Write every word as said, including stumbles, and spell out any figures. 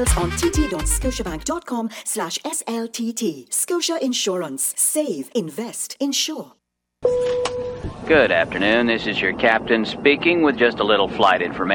on tt.scotiabank.com slash SLTT. Scotia Insurance. Save, invest, insure. Good afternoon. This is your captain speaking with just a little flight information.